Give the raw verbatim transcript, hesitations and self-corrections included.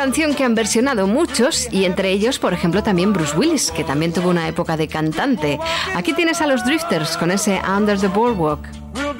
canción que han versionado muchos y entre ellos, por ejemplo, también Bruce Willis, que también tuvo una época de cantante. Aquí tienes a los Drifters con ese Under the Boardwalk.